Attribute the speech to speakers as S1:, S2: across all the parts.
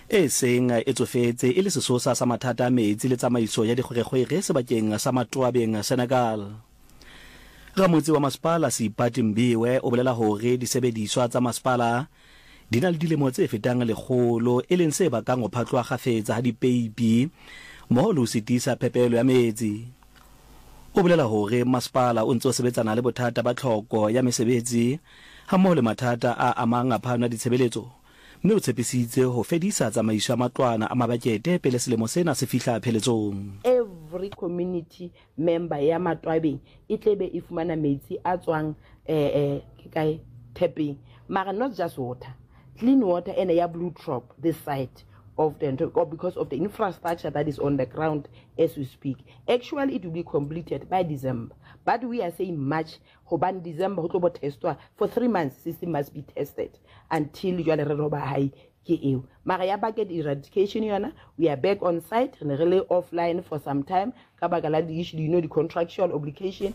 S1: e seng e tsofetse e le sesosa sa mathata a metsi le tsamaiso ya dikgwerekgwere sebakeng sa Matwabeng Senegal. Ramotse wa masepala Seipati Mbiwe o bolela hore disebediswa tsa masepala di na le dilemo tse fetang 100 e leng se bakang ho phatlwa kgafetsa ha dipeipi mmoho le ho sitisa phepelo ya metsi. O bolela hore masepala o ntse o sebetsana le bothata ba tlhoko ya mesebetsi ha mmoho le mathata a amang a phano ya ditshebeletso, mme o tshepisitse ho fedisa tsamaiso ya matlwana a mabakete pele selemo sena se fihla pheletsong.
S2: Every community member ya Matwabeng e tlebe e fumana metsi a tswang kae tapping, mara not just water, clean water and a blue drop this side of the, or because of the infrastructure that is on the ground as we speak. Actually, it will be completed by December, but we are saying March. Hoban December, for 3 months, system must be tested until you are high. Maria bucket eradication, we are back on site and really offline for some time. Usually, you know, the contractual obligation.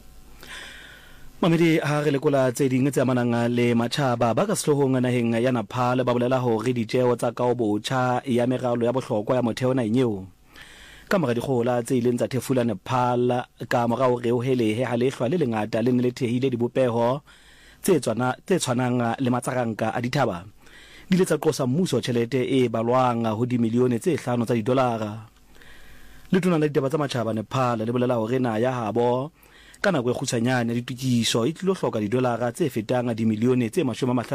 S1: Mamedi ha re lekola tse ding tse amanang le matjhaba ba ka sehlohong naheng ya Nepal ba bolela hore ditjeo tsa kaobotjha ya meralo ya bohlokwa ya motheo na nyeo ka mora dikgola tse ileng tsa thefula Nepal ka mora hore o helehe ha lehlwa le lengata le ne le thehile dibopeho tse tshwanang le matsaranka a dithaba di le tsa qosa mmuso tjhelete e balwang ho dimilione tse 5 tsa didolara. Le tona le ditaba tsa matjhaba Nepal le bolela hore na ya habo kana go khutshanyana ditukiso e tlilo hloka didolara tse fetang dimilione tse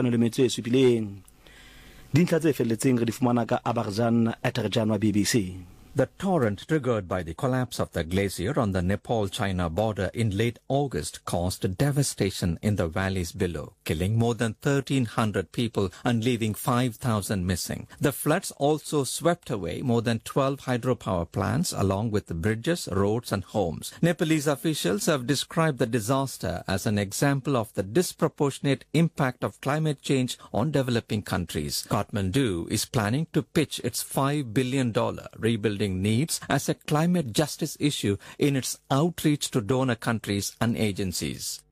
S1: 57 dintlha tse felletseng re di fumana ka Abarzan Aterjan wa BBC.
S3: The torrent triggered by the collapse of the glacier on the Nepal-China border in late August caused devastation in the valleys below, killing more than 1,300 people and leaving 5,000 missing. The floods also swept away more than 12 hydropower plants along with the bridges, roads and homes. Nepalese officials have described the disaster as an example of the disproportionate impact of climate change on developing countries. Kathmandu is planning to pitch its $5 billion rebuilding needs as a climate justice issue in its outreach to donor countries and agencies.